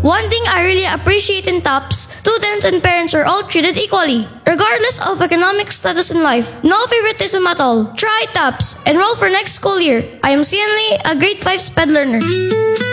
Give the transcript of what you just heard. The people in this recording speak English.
One thing I really appreciate in TOPS, students and parents are all treated equally, regardless of economic status in life. No favoritism at all. Try TOPS. Enroll for next school year. I am Cian Lee, a grade 5 SPED learner.